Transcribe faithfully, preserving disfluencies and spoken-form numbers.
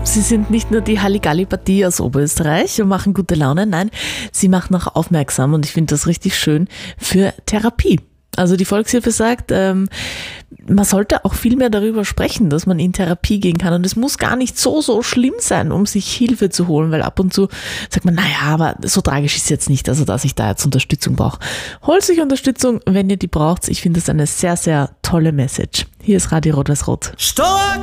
Sie sind nicht nur die Halligalli-Partie aus Oberösterreich und machen gute Laune, nein, sie machen auch aufmerksam und ich finde das richtig schön für Therapie. Also die Volkshilfe sagt, ähm, man sollte auch viel mehr darüber sprechen, dass man in Therapie gehen kann und es muss gar nicht so, so schlimm sein, um sich Hilfe zu holen, weil ab und zu sagt man, naja, aber so tragisch ist es jetzt nicht, also dass ich da jetzt Unterstützung brauche. Holt sich Unterstützung, wenn ihr die braucht. Ich finde das eine sehr, sehr tolle Message. Hier ist Radio Rot-Weiß-Rot. Stark